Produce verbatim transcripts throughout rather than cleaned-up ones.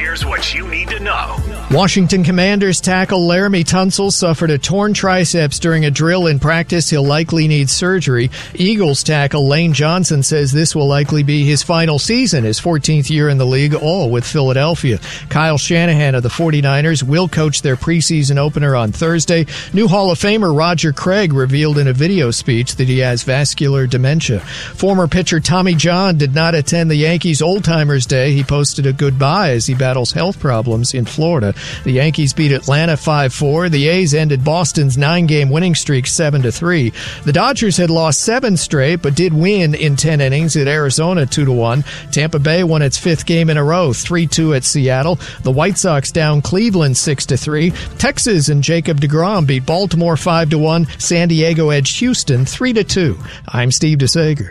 Here's what you need to know. Washington Commanders tackle Laramie Tunsil suffered a torn triceps during a drill in practice. He'll likely need surgery. Eagles tackle Lane Johnson says this will likely be his final season, his fourteenth year in the league, all with Philadelphia. Kyle Shanahan of the forty-niners will coach their preseason opener on Thursday. New Hall of Famer Roger Craig revealed in a video speech that he has vascular dementia. Former pitcher Tommy John did not attend the Yankees Old Timers Day. He posted a goodbye as he battles health problems in Florida. The Yankees beat Atlanta five four. The A's ended Boston's nine-game winning streak seven to three. The Dodgers had lost seven straight, but did win in ten innings at Arizona two to one. Tampa Bay won its fifth game in a row, three two at Seattle. The White Sox down Cleveland six to three. Texas and Jacob deGrom beat Baltimore five to one. San Diego edged Houston three to two. I'm Steve DeSager.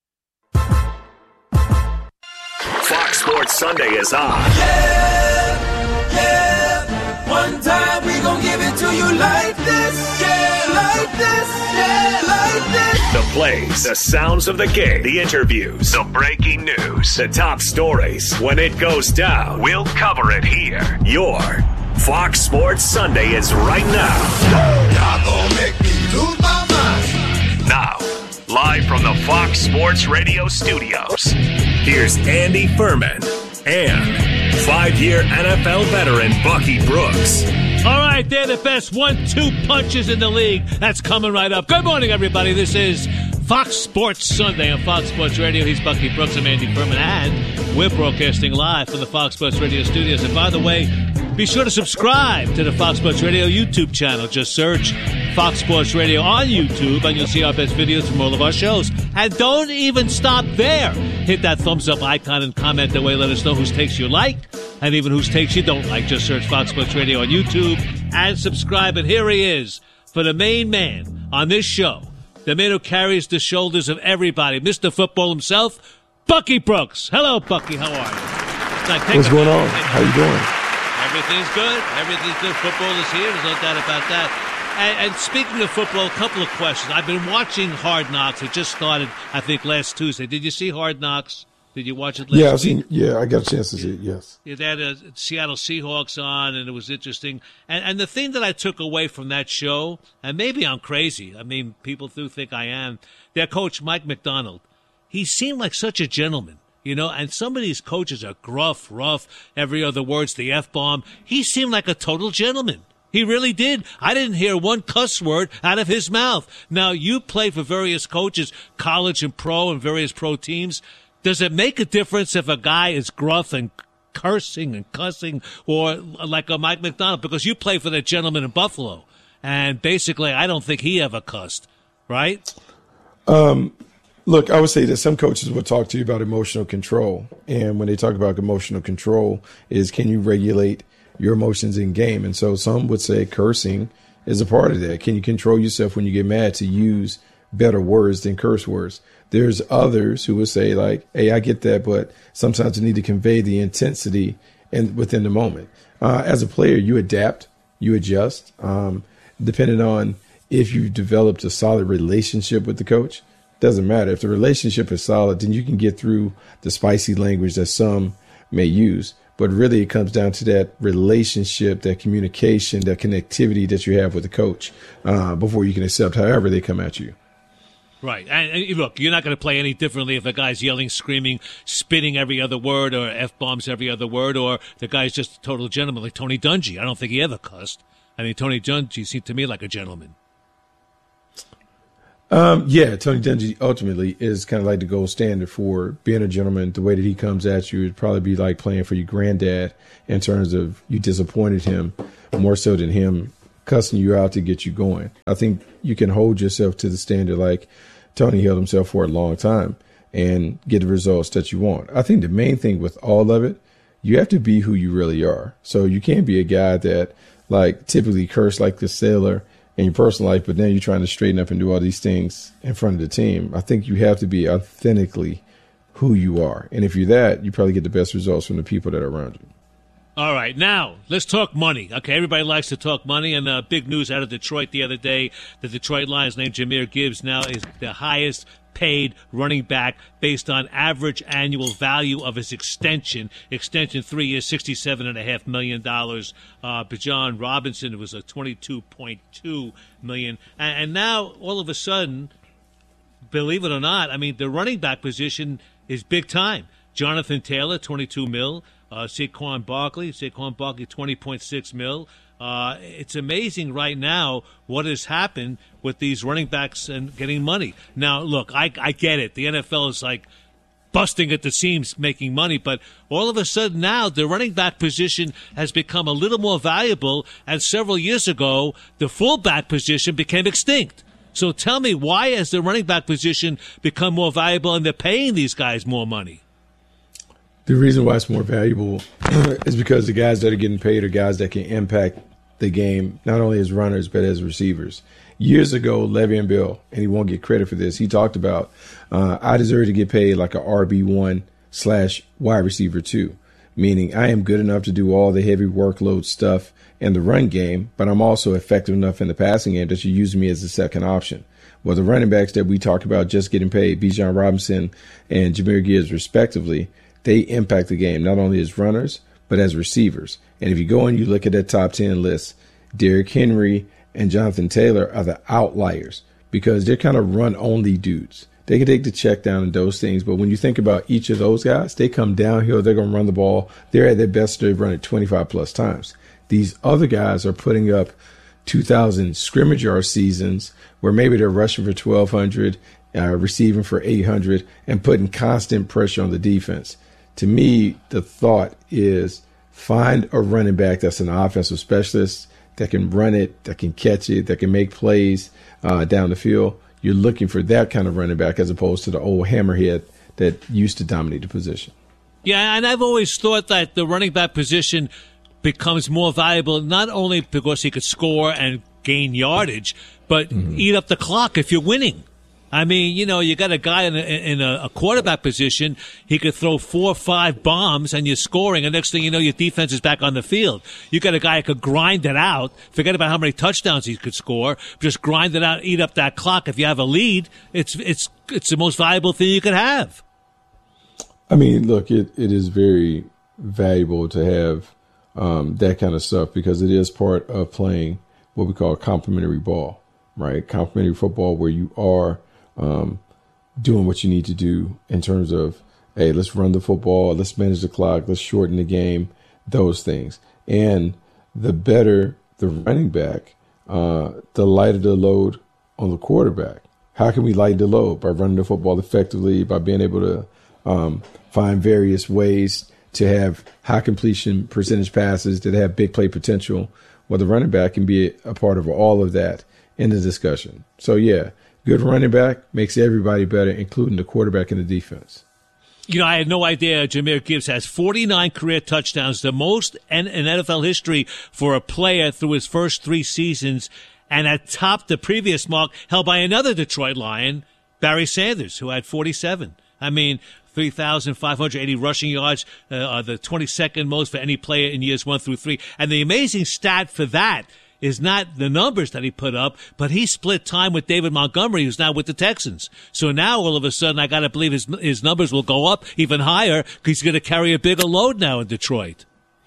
Fox Sports Sunday is on. Yeah, yeah. One time we gon' give it to you like this. Yeah, like this. Yeah, like this. The plays, the sounds of the game, the interviews, the breaking news, the top stories. When it goes down, we'll cover it here. Your Fox Sports Sunday is right now. Y'all gon' make me lose my mind. Now, live from the Fox Sports Radio studios, here's Andy Furman and five-year N F L veteran Bucky Brooks. All right, they're the best one two punches in the league. That's coming right up. Good morning, everybody. This is Fox Sports Sunday on Fox Sports Radio. He's Bucky Brooks. I'm Andy Furman, and we're broadcasting live from the Fox Sports Radio studios. And by the way, be sure to subscribe to the Fox Sports Radio YouTube channel. Just search Fox Sports Radio on YouTube, and you'll see our best videos from all of our shows. And don't even stop there. Hit that thumbs up icon and comment that way. Let us know whose takes you like and even whose takes you don't like. Just search Fox Sports Radio on YouTube and subscribe. And here he is for the main man on this show, the man who carries the shoulders of everybody, Mister Football himself, Bucky Brooks. Hello, Bucky. How are you? Now, What's going on? How you doing? Everything's good. Everything's good. Football is here. There's no doubt about that. And, and speaking of football, a couple of questions. I've been watching Hard Knocks. It just started, I think, last Tuesday. Did you see Hard Knocks? Did you watch it last yeah, I've week? seen, yeah, I got a chance to see it, yes. They had a Seattle Seahawks on, and it was interesting. And, and the thing that I took away from that show, and maybe I'm crazy. I mean, people do think I am. Their coach, Mike McDonald, he seemed like such a gentleman. You know, and some of these coaches are gruff, rough, every other word's the F-bomb. He seemed like a total gentleman. He really did. I didn't hear one cuss word out of his mouth. Now, you play for various coaches, college and pro, and various pro teams. Does it make a difference if a guy is gruff and cursing and cussing, or like a Mike McDonald? Because you play for that gentleman in Buffalo, and basically I don't think he ever cussed, right? Um. Look, I would say that some coaches will talk to you about emotional control. And when they talk about emotional control is, can you regulate your emotions in game? And so some would say cursing is a part of that. Can you control yourself when you get mad to use better words than curse words? There's others who would say like, hey, I get that, but sometimes you need to convey the intensity and within the moment. Uh, as a player, you adapt, you adjust, um, depending on if you've developed a solid relationship with the coach. Doesn't matter. If the relationship is solid, then you can get through the spicy language that some may use. But really, it comes down to that relationship, that communication, that connectivity that you have with the coach uh, before you can accept however they come at you. Right. And, and look, you're not going to play any differently if a guy's yelling, screaming, spitting every other word, or F-bombs every other word, or the guy's just a total gentleman like Tony Dungy. I don't think he ever cussed. I mean, Tony Dungy seemed to me like a gentleman. Um, yeah, Tony Dungy ultimately is kind of like the gold standard for being a gentleman. The way that he comes at you would probably be like playing for your granddad in terms of you disappointed him more so than him cussing you out to get you going. I think you can hold yourself to the standard like Tony held himself for a long time and get the results that you want. I think the main thing with all of it, you have to be who you really are. So you can't be a guy that like typically curse like the sailor in your personal life, but then you're trying to straighten up and do all these things in front of the team. I think you have to be authentically who you are. And if you're that, you probably get the best results from the people that are around you. All right, now let's talk money. Okay, everybody likes to talk money, and uh, big news out of Detroit the other day. The Detroit Lions named Jahmyr Gibbs now is the highest paid running back based on average annual value of his extension. Extension three years, sixty-seven and a half million dollars. Uh, Bijan Robinson was a twenty-two point two million, and, and now all of a sudden, believe it or not, I mean the running back position is big time. Jonathan Taylor, twenty-two mil. Uh, Saquon Barkley, Saquon Barkley, twenty point six mil. Uh, it's amazing right now what has happened with these running backs and getting money. Now, look, I, I get it. The N F L is like busting at the seams making money, but all of a sudden now the running back position has become a little more valuable, and several years ago the fullback position became extinct. So tell me, why has the running back position become more valuable and they're paying these guys more money? The reason why it's more valuable is because the guys that are getting paid are guys that can impact the game, not only as runners, but as receivers. Years ago, Le'Veon Bell, and he won't get credit for this, he talked about, uh, I deserve to get paid like a R B one slash wide receiver two, meaning I am good enough to do all the heavy workload stuff in the run game, but I'm also effective enough in the passing game that you use me as a second option. Well, the running backs that we talk about just getting paid, Bijan Robinson and Jahmyr Gibbs respectively, they impact the game, not only as runners, but as receivers. And if you go and you look at that top ten list, Derrick Henry and Jonathan Taylor are the outliers because they're kind of run-only dudes. They can take the check down and those things, but when you think about each of those guys, they come downhill, they're going to run the ball. They're at their best to run it twenty-five plus times. These other guys are putting up two thousand scrimmage yard seasons where maybe they're rushing for twelve hundred, uh, receiving for eight hundred, and putting constant pressure on the defense. To me, the thought is find a running back that's an offensive specialist that can run it, that can catch it, that can make plays uh, down the field. You're looking for that kind of running back as opposed to the old hammerhead that used to dominate the position. Yeah, and I've always thought that the running back position becomes more valuable not only because he could score and gain yardage, but mm-hmm. eat up the clock if you're winning. I mean, you know, you got a guy in a, in a quarterback position. He could throw four or five bombs and you're scoring. And next thing you know, your defense is back on the field. You got a guy who could grind it out. Forget about how many touchdowns he could score. Just grind it out, eat up that clock. If you have a lead, it's it's it's the most valuable thing you could have. I mean, look, it, it is very valuable to have um, that kind of stuff because it is part of playing what we call complementary ball, right? Complementary football where you are Um, doing what you need to do in terms of, hey, let's run the football, let's manage the clock, let's shorten the game, those things. And the better the running back, uh, the lighter the load on the quarterback. How can we lighten the load? By running the football effectively, by being able to um, find various ways to have high completion percentage passes that have big play potential. Well, the running back can be a part of all of that in the discussion. So, yeah. Good running back makes everybody better, including the quarterback and the defense. You know, I had no idea Jahmyr Gibbs has forty-nine career touchdowns, the most in N F L history for a player through his first three seasons, and had topped the previous mark held by another Detroit Lion, Barry Sanders, who had forty-seven. I mean, three thousand five hundred eighty rushing yards, uh, are the twenty-second most for any player in years one through three. And the amazing stat for that is not the numbers that he put up, but he split time with David Montgomery, who's now with the Texans. So now, all of a sudden, I got to believe his his numbers will go up even higher because he's going to carry a bigger load now in Detroit.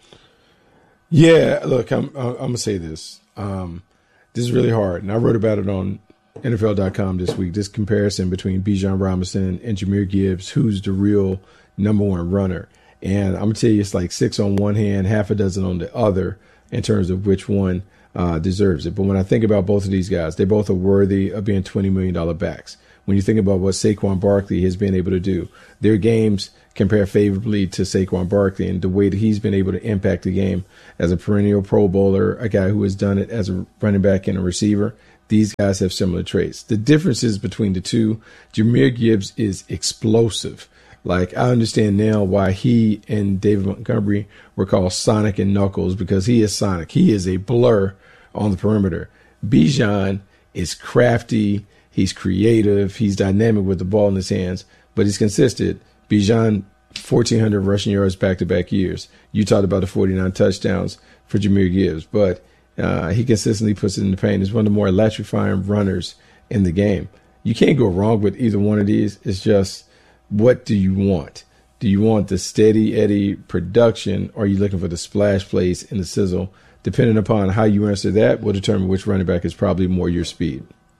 Yeah, look, I'm I'm going to say this. Um, this is really hard, and I wrote about it on N F L dot com this week, this comparison between Bijan Robinson and Jahmyr Gibbs, who's the real number one runner. And I'm going to tell you, it's like six on one hand, half a dozen on the other in terms of which one Uh, deserves it. But when I think about both of these guys, they both are worthy of being twenty million dollars backs. When you think about what Saquon Barkley has been able to do, their games compare favorably to Saquon Barkley and the way that he's been able to impact the game as a perennial Pro Bowler, a guy who has done it as a running back and a receiver. These guys have similar traits. The differences between the two, Jahmyr Gibbs is explosive. Like, I understand now why he and David Montgomery were called Sonic and Knuckles, because he is Sonic. He is a blur on the perimeter. Bijan is crafty. He's creative. He's dynamic with the ball in his hands, but he's consistent. Bijan fourteen hundred rushing yards back-to-back years. You talked about the forty-nine touchdowns for Jahmyr Gibbs, but uh, he consistently puts it in the paint. He's one of the more electrifying runners in the game. You can't go wrong with either one of these. It's just, what do you want? Do you want the steady Eddie production, or are you looking for the splash plays and the sizzle? Depending upon how you answer that, will determine which running back is probably more your speed.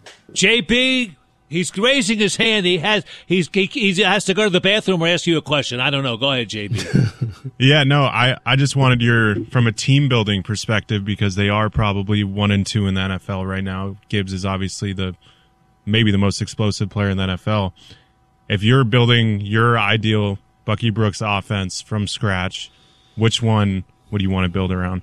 J B, he's raising his hand. He has he's he, he has to go to the bathroom or ask you a question. I don't know. Go ahead, J B. Yeah, no, I, I just wanted your, from a team building perspective, because they are probably one and two in the N F L right now. Gibbs is obviously the maybe the most explosive player in the N F L. If you're building your ideal Bucky Brooks offense from scratch, which one would you want to build around?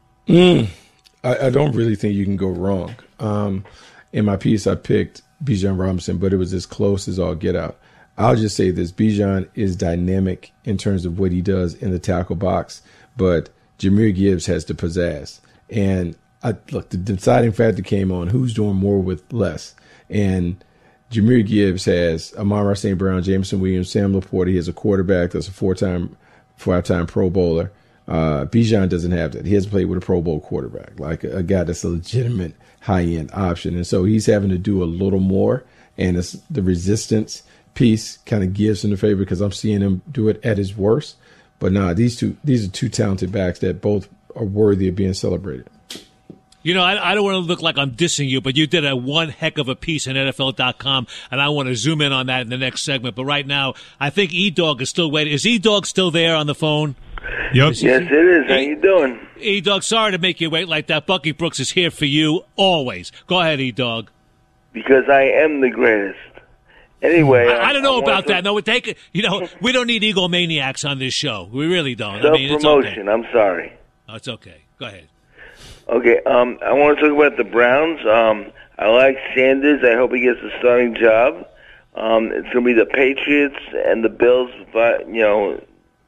Mm, I, I don't really think you can go wrong. Um, in my piece, I picked Bijan Robinson, but it was as close as all get out. I'll just say this. Bijan is dynamic in terms of what he does in the tackle box, but Jahmyr Gibbs has the pizzazz. And I, look, the deciding factor came on who's doing more with less. And Jahmyr Gibbs has Amon-Ra Saint Brown, Jameson Williams, Sam Laporta. He has a quarterback that's a four-time, five-time Pro Bowler. Uh, Bijan doesn't have that. He hasn't played with a Pro Bowl quarterback, like a, a guy that's a legitimate high-end option. And so he's having to do a little more, and it's the resistance piece kind of gives him the favor because I'm seeing him do it at his worst. But nah, these two these are two talented backs that both are worthy of being celebrated. You know, I, I don't want to look like I'm dissing you, but you did a one heck of a piece in N F L dot com, and I want to zoom in on that in the next segment. But right now, I think E-Dog is still waiting. Is E-Dog still there on the phone? Yep. Yes, it is. How you doing? E-Dog, sorry to make you wait like that. Bucky Brooks is here for you always. Go ahead, E-Dog. Because I am the greatest. Anyway, I, I don't know I about to... that. No, we take it. You know, we don't need egomaniacs on this show. We really don't. Self I mean, it's promotion. okay. I'm sorry. Oh, it's okay. Go ahead. Okay. Um, I want to talk about the Browns. Um, I like Sanders. I hope he gets the starting job. Um, it's going to be the Patriots and the Bills. But you know,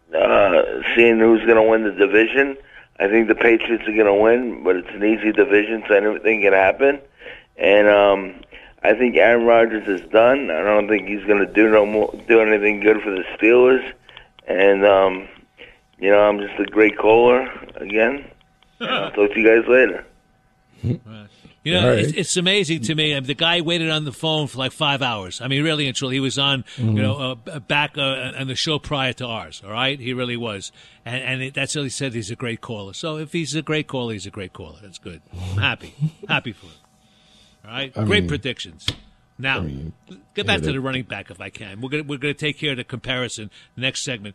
uh, seeing who's going to win the division. I think the Patriots are going to win, but it's an easy division, so anything can happen. And um, I think Aaron Rodgers is done. I don't think he's going to do no more, do anything good for the Steelers. And um, you know, I'm just a great caller again. I'll talk to you guys later. You know, right. it's, it's amazing to me. I mean, the guy waited on the phone for like five hours. I mean, really and truly, he was on, mm-hmm. you know, uh, back uh, on the show prior to ours. All right, he really was, and and it, that's what he said. He's a great caller. So if he's a great caller, he's a great caller. That's good. I'm happy, happy for him. All right, I great mean, predictions. Now, I mean, get back yeah, to the running back if I can. We're gonna we're gonna take care of the comparison next segment.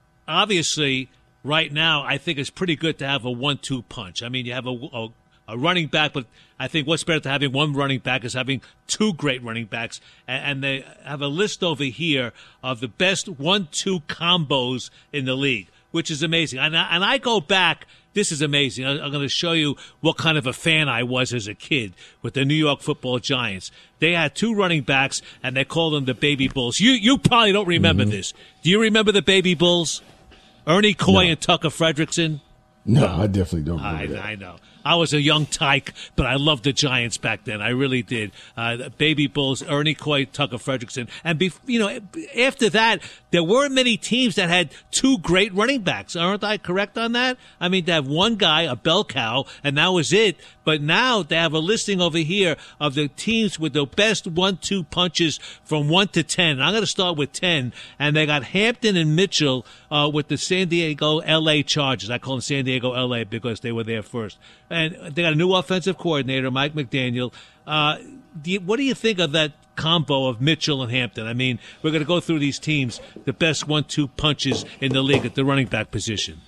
Obviously, right now, I think it's pretty good to have a one two punch. I mean, you have a, a a running back, but I think what's better than having one running back is having two great running backs. And, and they have a list over here of the best one two combos in the league, which is amazing. And I, and I go back. This is amazing. I, I'm going to show you what kind of a fan I was as a kid with the New York Football Giants. They had two running backs, and they called them the Baby Bulls. You you probably don't remember mm-hmm. this. Do you remember the Baby Bulls? Ernie Coy no. and Tucker Fredrickson? No, I definitely don't remember I, that. I know. I was a young tyke, but I loved the Giants back then. I really did. Uh, Baby Bulls, Ernie Coy, Tucker Fredrickson. And, be, you know, after that, there weren't many teams that had two great running backs. Aren't I correct on that? I mean, they have one guy, a bell cow, and that was it. But now they have a listing over here of the teams with the best one two punches from one to ten. And I'm going to start with ten. And they got Hampton and Mitchell uh, with the San Diego L A Chargers. I call them San Diego L A because they were there first. And they got a new offensive coordinator, Mike McDaniel. Uh, do you, what do you think of that combo of Mitchell and Hampton? I mean, we're going to go through these teams, the best one two punches in the league at the running back position.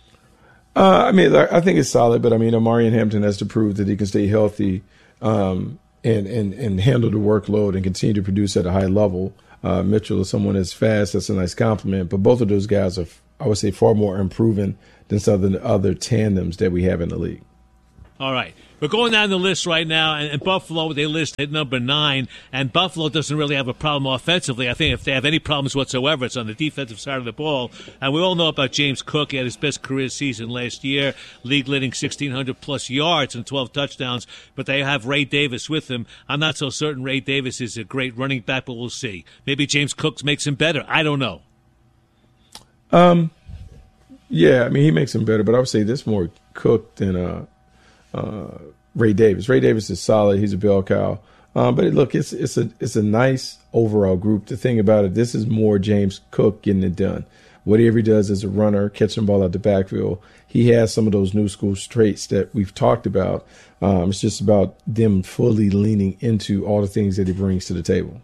Uh, I mean, I think it's solid, but I mean, Omarion Hampton has to prove that he can stay healthy um, and, and, and handle the workload and continue to produce at a high level. Uh, Mitchell is someone that's fast. That's a nice compliment. But both of those guys are, I would say, far more unproven than some of the other tandems that we have in the league. All right. We're going down the list right now, and, and Buffalo, they list at number nine, and Buffalo doesn't really have a problem offensively. I think if they have any problems whatsoever, it's on the defensive side of the ball. And we all know about James Cook. He had his best career season last year, league-leading sixteen hundred plus yards and twelve touchdowns, but they have Ray Davis with him. I'm not so certain Ray Davis is a great running back, but we'll see. Maybe James Cook makes him better. I don't know. Um, yeah, I mean, he makes him better, but I would say this more Cook than uh, uh, Ray Davis. Ray Davis is solid. He's a bell cow. Um, but look, it's it's a it's a nice overall group. The thing about it, this is more James Cook getting it done. Whatever he does as a runner, catching the ball out the backfield, he has some of those new school traits that we've talked about. Um, it's just about them fully leaning into all the things that he brings to the table.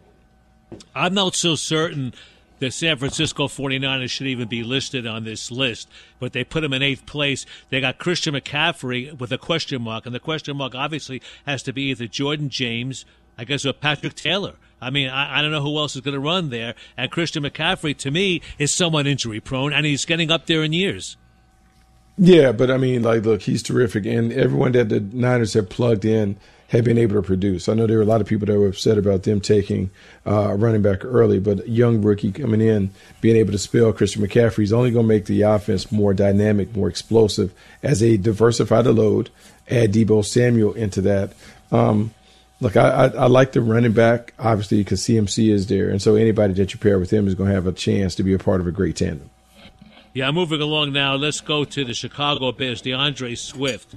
I'm not so certain the San Francisco forty-niners should even be listed on this list, but they put him in eighth place. They got Christian McCaffrey with a question mark, and the question mark obviously has to be either Jordan James, I guess, or Patrick Taylor. I mean, I, I don't know who else is going to run there, and Christian McCaffrey, to me, is somewhat injury-prone, and he's getting up there in years. Yeah, but, I mean, like, look, he's terrific, and everyone that the Niners have plugged in have been able to produce. I know there were a lot of people that were upset about them taking uh, a running back early, but a young rookie coming in, being able to spell Christian McCaffrey is only going to make the offense more dynamic, more explosive as they diversify the load, add Deebo Samuel into that. Um, look, I, I, I like the running back, obviously, because C M C is there, and so anybody that you pair with him is going to have a chance to be a part of a great tandem. Yeah, moving along now, let's go to the Chicago Bears, DeAndre Swift.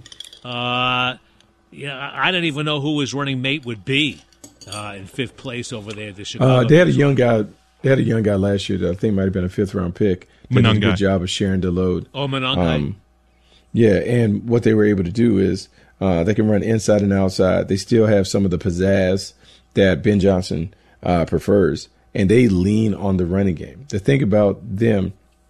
Uh Yeah, I don't even know who his running mate would be uh, in fifth place over there. The Chicago. Uh, they had a young guy. They had a young guy last year that I think might have been a fifth round pick. Did a good job of sharing the load. Oh, Monangai. Um, yeah, and what they were able to do is uh, they can run inside and outside. They still have some of the pizzazz that Ben Johnson uh, prefers, and they lean on the running game. The thing about them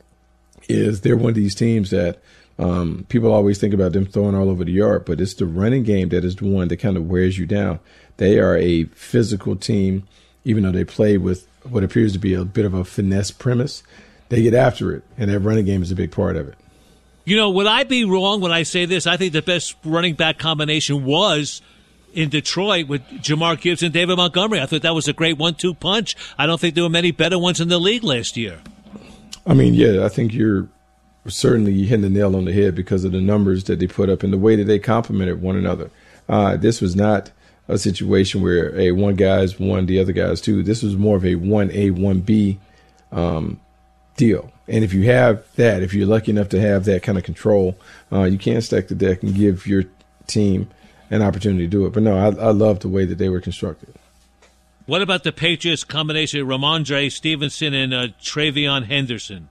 is they're one of these teams that. Um, people always think about them throwing all over the yard, but it's the running game that is the one that kind of wears you down. They are a physical team, even though they play with what appears to be a bit of a finesse premise. They get after it, and that running game is a big part of it. You know, would I be wrong when I say this? I think the best running back combination was in Detroit with Jamar Gibbs and David Montgomery. I thought that was a great one two punch. I don't think there were many better ones in the league last year. I mean, yeah, I think you're certainly hitting the nail on the head because of the numbers that they put up and the way that they complemented one another. Uh, this was not a situation where a one guy's one, the other guy's two. This was more of a one A, one B um, deal. And if you have that, if you're lucky enough to have that kind of control, uh, you can stack the deck and give your team an opportunity to do it. But no, I, I love the way that they were constructed. What about the Patriots combination of Ramondre Stevenson and uh, Travion Henderson?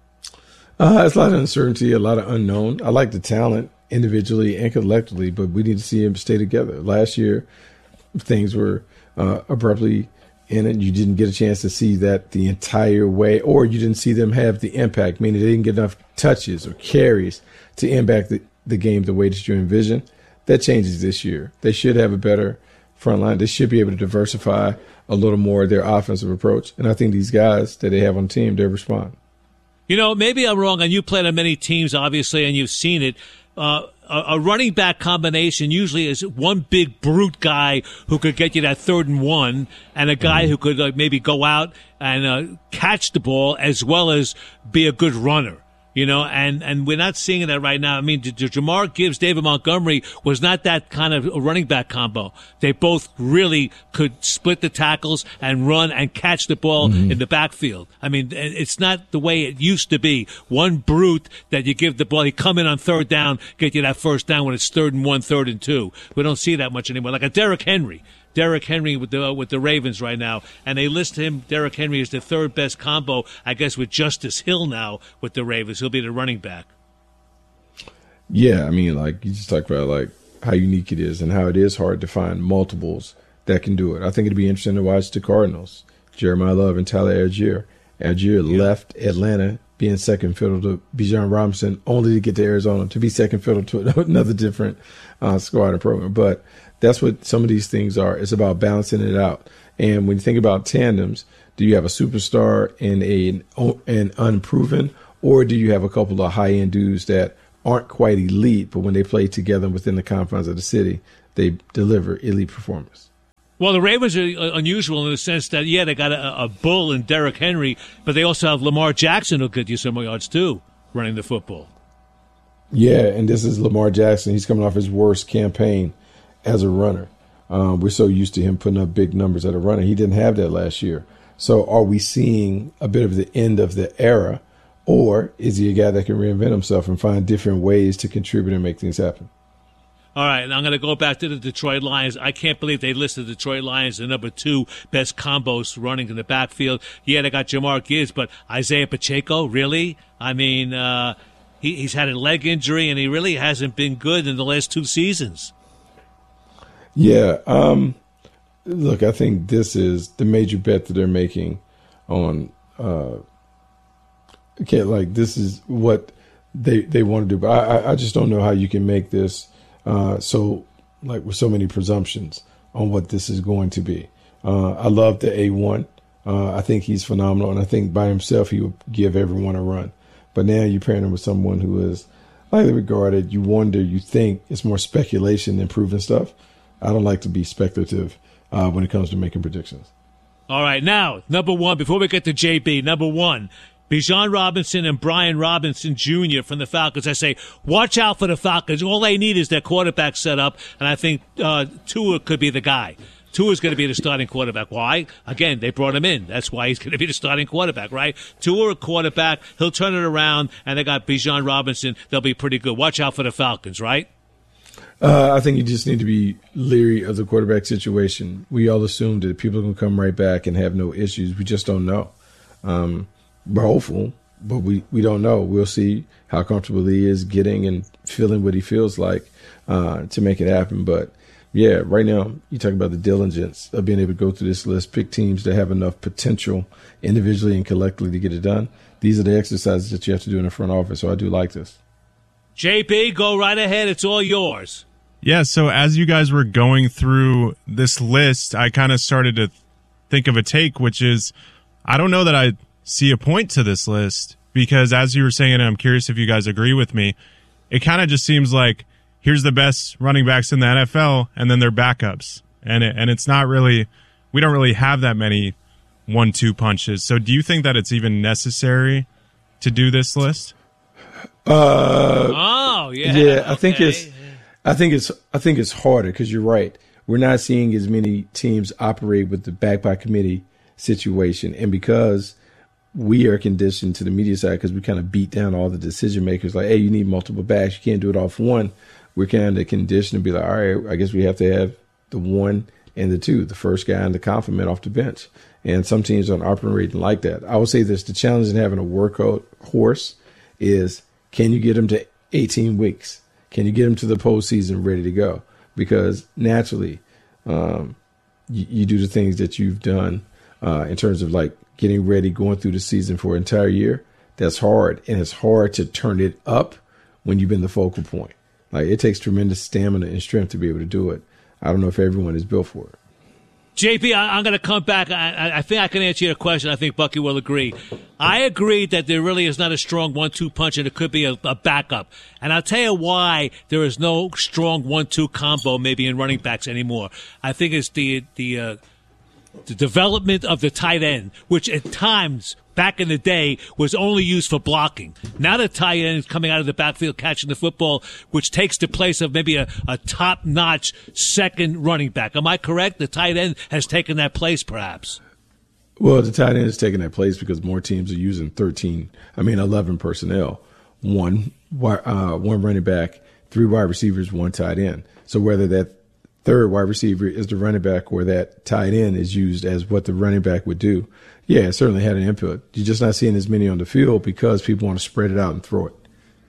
Uh, it's a lot of uncertainty, a lot of unknown. I like the talent individually and collectively, but we need to see them stay together. Last year, things were uh, abruptly in it. You didn't get a chance to see that the entire way, or you didn't see them have the impact, meaning they didn't get enough touches or carries to impact the, the game the way that you envision. That changes this year. They should have a better front line. They should be able to diversify a little more their offensive approach. And I think these guys that they have on the team, they respond. You know, maybe I'm wrong, and you played on many teams, obviously, and you've seen it. Uh, a, a running back combination usually is one big brute guy who could get you that third and one, and a guy mm-hmm. who could uh, maybe go out and uh, catch the ball as well as be a good runner. You know, and, and we're not seeing that right now. I mean, Jamar Gibbs, David Montgomery was not that kind of a running back combo. They both really could split the tackles and run and catch the ball mm-hmm. in the backfield. I mean, it's not the way it used to be. One brute that you give the ball, he come in on third down, get you that first down when it's third and one, third and two. We don't see that much anymore. Like a Derrick Henry. Derrick Henry with the uh, with the Ravens right now, and they list him, Derrick Henry, as the third best combo, I guess, with Justice Hill now with the Ravens. He'll be the running back. Yeah, I mean, like, you just talk about, like, how unique it is and how it is hard to find multiples that can do it. I think it'd be interesting to watch the Cardinals, Jeremiah Love and Tyler Algier. Algier yeah. left Atlanta being second fiddle to Bijan Robinson, only to get to Arizona to be second fiddle to another different uh, squad and program. But that's what some of these things are. It's about balancing it out. And when you think about tandems, do you have a superstar and a, an unproven, or do you have a couple of high-end dudes that aren't quite elite, but when they play together within the confines of the city, they deliver elite performance? Well, the Ravens are unusual in the sense that, yeah, they got a, a bull in Derrick Henry, but they also have Lamar Jackson who'll get you some more yards, too, running the football. Yeah, and this is Lamar Jackson. He's coming off his worst campaign as a runner. Um, we're so used to him putting up big numbers at a runner. He didn't have that last year. So are we seeing a bit of the end of the era, Or is he a guy that can reinvent himself and find different ways to contribute and make things happen? All right, and I'm going to go back to the Detroit Lions. I can't believe they listed the Detroit Lions the number two best combos running in the backfield. Yeah, they got Jamar Gibbs, but Isaiah Pacheco, really? I mean, uh, he, he's had a leg injury, and he really hasn't been good in the last two seasons. Yeah, um, look, I think this is the major bet that they're making on uh, – okay, like this is what they, they want to do. But I, I just don't know how you can make this – Uh, so, like with so many presumptions on what this is going to be. Uh, I love the A one. Uh, I think he's phenomenal, and I think by himself he would give everyone a run. But now you're pairing him with someone who is highly regarded. You wonder, you think it's more speculation than proven stuff. I don't like to be speculative uh, when it comes to making predictions. All right, now, number one, before we get to J B, number one, Bijan Robinson and Brian Robinson Junior from the Falcons. I say, watch out for the Falcons. All they need is their quarterback set up, and I think uh, Tua could be the guy. Tua's going to be the starting quarterback. Why? Again, they brought him in. That's why he's going to be the starting quarterback, right? Tua, a quarterback, he'll turn it around, and they got Bijan Robinson. They'll be pretty good. Watch out for the Falcons, right? Uh, I think you just need to be leery of the quarterback situation. We all assumed that people are going to come right back and have no issues. We just don't know. Um, We're hopeful, but we, we don't know. We'll see how comfortable he is getting and feeling what he feels like uh, to make it happen. But, yeah, right now you talk about the diligence of being able to go through this list, pick teams that have enough potential individually and collectively to get it done. These are the exercises that you have to do in the front office, so I do like this. J B, go right ahead. It's all yours. Yeah, so as you guys were going through this list, I kind of started to think of a take, which is I don't know that I – see a point to this list because as you were saying, and I'm curious if you guys agree with me, it kind of just seems like here's the best running backs in the N F L and then their backups. And it, and it's not really, we don't really have that many one two punches. So do you think that it's even necessary to do this list? Uh, oh, yeah. Yeah, okay. I think it's, I think it's, I think it's harder because you're right. We're not seeing as many teams operate with the back by committee situation. And because we are conditioned to the media side because we kind of beat down all the decision makers like, hey, you need multiple backs. You can't do it off one. We're kind of conditioned to be like, all right, I guess we have to have the one and the two, the first guy and the complement off the bench. And some teams aren't operating like that. I would say this, the challenge in having a workout horse is can you get him to eighteen weeks? Can you get him to the postseason ready to go? Because naturally, um, you, you do the things that you've done uh, in terms of like, getting ready, going through the season for an entire year, that's hard. And it's hard to turn it up when you've been the focal point. Like it takes tremendous stamina and strength to be able to do it. I don't know if everyone is built for it. J P, I, I'm going to come back. I, I think I can answer your question. I think Bucky will agree. I agree that there really is not a strong one two punch and it could be a, a backup. And I'll tell you why there is no strong one two combo maybe in running backs anymore. I think it's the, the, uh, the development of the tight end, which at times back in the day was only used for blocking. Now the tight end is coming out of the backfield catching the football, which takes the place of maybe a, a top-notch second running back. Am I correct? The tight end has taken that place perhaps. Well, the tight end is taking that place because more teams are using thirteen, I mean eleven personnel. One, uh, one running back, three wide receivers, one tight end. So whether that third wide receiver is the running back or that tight end is used as what the running back would do, yeah, it certainly had an input. You're just not seeing as many on the field because people want to spread it out and throw it.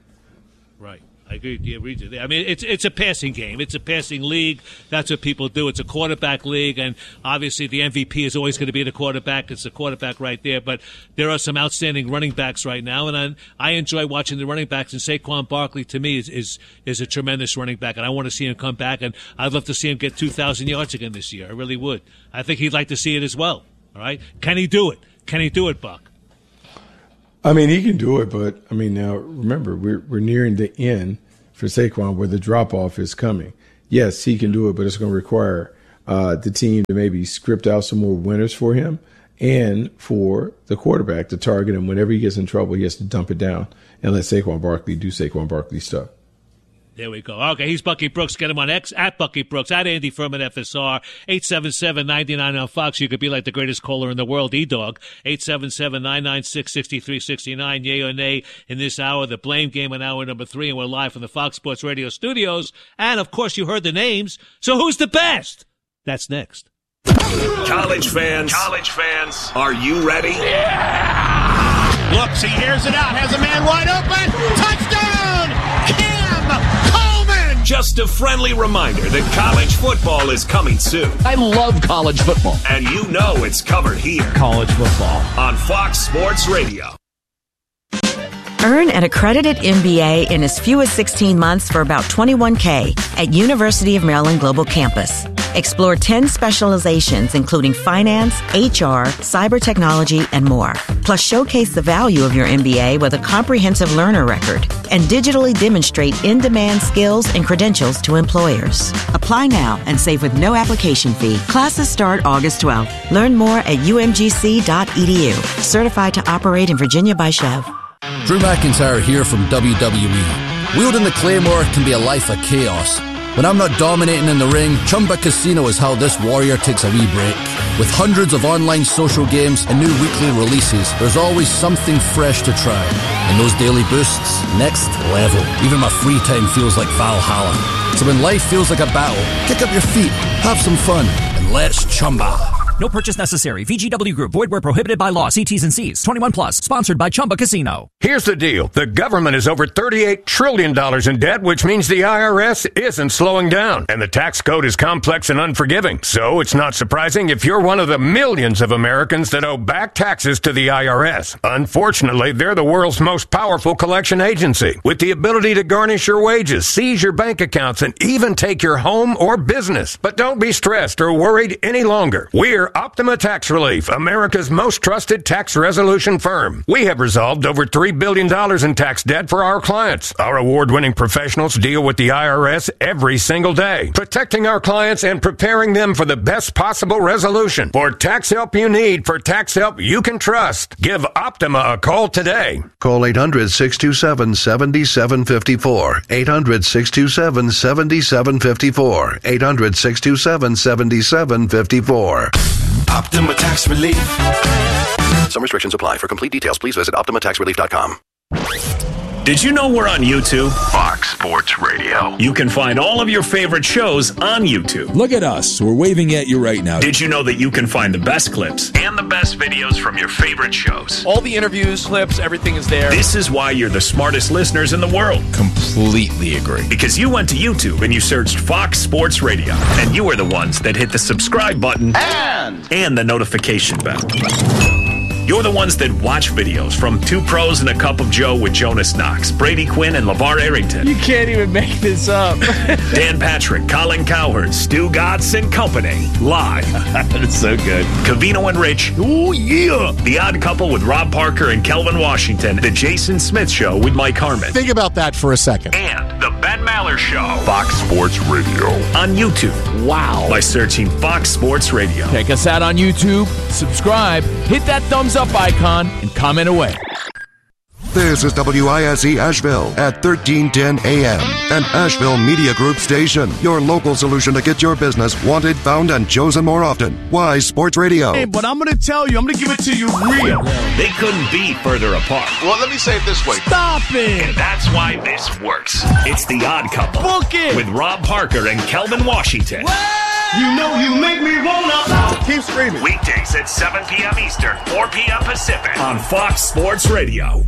Right. I agree with you. I mean, it's it's a passing game. It's a passing league. That's what people do. It's a quarterback league, and obviously the M V P is always going to be the quarterback. It's the quarterback right there. But there are some outstanding running backs right now, and I, I enjoy watching the running backs. And Saquon Barkley, to me, is, is is a tremendous running back, and I want to see him come back. And I'd love to see him get two thousand yards again this year. I really would. I think he'd like to see it as well. All right? Can he do it? Can he do it, Buck? I mean, he can do it, but, I mean, now, remember, we're we're nearing the end for Saquon where the drop-off is coming. Yes, he can do it, but it's going to require uh, the team to maybe script out some more winners for him and for the quarterback to target him. Whenever he gets in trouble, he has to dump it down and let Saquon Barkley do Saquon Barkley stuff. There we go. Okay, he's Bucky Brooks. Get him on X at Bucky Brooks, at Andy Furman F S R, eight seven seven, nine nine on Fox. You could be like the greatest caller in the world, E-Dog, eight seven seven, nine nine six, six three six nine. Yay or nay in this hour, the Blame Game in hour number three, and we're live from the Fox Sports Radio studios. And, of course, you heard the names. So who's the best? That's next. College fans, college fans, are you ready? Yeah! Looks, he airs it out, has a man wide open. Touchdown! Cam Coleman! Just a friendly reminder that college football is coming soon. I love college football. And you know it's covered here. College football. On Fox Sports Radio. Earn an accredited M B A in as few as sixteen months for about twenty-one thousand dollars at University of Maryland Global Campus. Explore ten specializations, including finance, H R, cyber technology, and more. Plus, showcase the value of your M B A with a comprehensive learner record and digitally demonstrate in-demand skills and credentials to employers. Apply now and save with no application fee. Classes start August twelfth. Learn more at u m g c dot e d u. Certified to operate in Virginia by Chev. Drew McIntyre here from W W E. Wielding the Claymore can be a life of chaos. When I'm not dominating in the ring, Chumba Casino is how this warrior takes a wee break. With hundreds of online social games and new weekly releases, there's always something fresh to try. And those daily boosts, next level. Even my free time feels like Valhalla. So when life feels like a battle, kick up your feet, have some fun, and let's Chumba. No purchase necessary. V G W Group. Void where prohibited by law. See T's and C's. twenty-one plus. Sponsored by Chumba Casino. Here's the deal. The government is over thirty-eight trillion dollars in debt, which means the I R S isn't slowing down. And the tax code is complex and unforgiving. So it's not surprising if you're one of the millions of Americans that owe back taxes to the I R S. Unfortunately, they're the world's most powerful collection agency, with the ability to garnish your wages, seize your bank accounts, and even take your home or business. But don't be stressed or worried any longer. We're Optima Tax Relief, America's most trusted tax resolution firm. We have resolved over three billion dollars in tax debt for our clients. Our award-winning professionals deal with the I R S every single day, protecting our clients and preparing them for the best possible resolution. For tax help you need, for tax help you can trust, give Optima a call today. Call eight hundred, six two seven, seven seven five four. eight hundred, six two seven, seven seven five four. eight hundred, six two seven, seven seven five four. Optima Tax Relief. Some restrictions apply. For complete details, please visit optima tax relief dot com. Did you know we're on YouTube? Fox Sports Radio. You can find all of your favorite shows on YouTube. Look at us. We're waving at you right now. Did you know that you can find the best clips and the best videos from your favorite shows? All the interviews, clips, everything is there. This is why you're the smartest listeners in the world. Completely agree. Because you went to YouTube and you searched Fox Sports Radio, and you were the ones that hit the subscribe button and, and the notification bell. You're the ones that watch videos from Two Pros and a Cup of Joe with Jonas Knox, Brady Quinn, and LeVar Arrington. You can't even make this up. Dan Patrick, Colin Cowherd, Stu Gatz and Company. Live. That's so good. Covino and Rich. Oh, yeah. The Odd Couple with Rob Parker and Kelvin Washington. The Jason Smith Show with Mike Harmon. Think about that for a second. And The Ben Maller Show. Fox Sports Radio. On YouTube. Wow. By searching Fox Sports Radio. Check us out on YouTube. Subscribe. Hit that thumbs up icon and comment away. This is W I S E Asheville at thirteen ten A M, an Asheville Media Group station. Your local solution to get your business wanted, found, and chosen more often. Why Sports Radio? Hey, but I'm going to tell you, I'm going to give it to you real. They couldn't be further apart. Well, let me say it this way. Stop it! And that's why this works. It's The Odd Couple. Book it! With Rob Parker and Kelvin Washington. What? You know you make me wanna keep screaming. Weekdays at seven p.m. Eastern, four p.m. Pacific on Fox Sports Radio.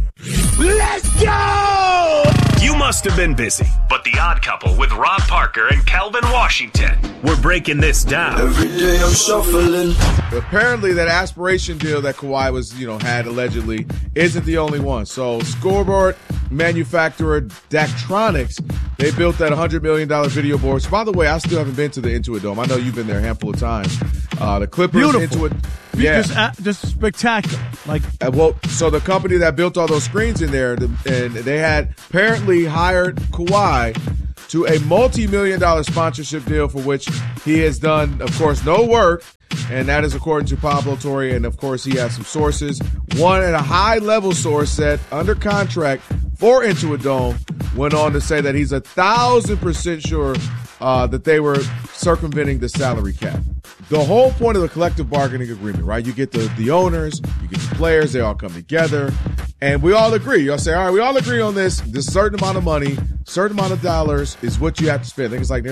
Let's go! You must have been busy, but The Odd Couple with Rob Parker and Kelvin Washington. We're breaking this down. Every day I'm shuffling. Apparently, that aspiration deal that Kawhi was, you know, had allegedly isn't the only one. So, scoreboard manufacturer Daktronics, they built that one hundred million dollars video board. So, by the way, I still haven't been to the Intuit Dome. I know you've been there a handful of times. Uh, the Clippers, Beautiful. Intuit. Yeah. Just, uh, just spectacular. Like, uh, well, so the company that built all those screens in there, the, and they had apparently hired Kawhi to a multi-million dollar sponsorship deal for which he has done, of course, no work. And that is according to Pablo Torre. And, of course, he has some sources. One at a high-level source said under contract for Intuit Dome went on to say that he's a thousand percent sure uh, that they were circumventing the salary cap. The whole point of the collective bargaining agreement, right? You get the, the owners, you get the players, they all come together, and we all agree. You'll say, all right, we all agree on this. This certain amount of money, certain amount of dollars is what you have to spend. I think it's like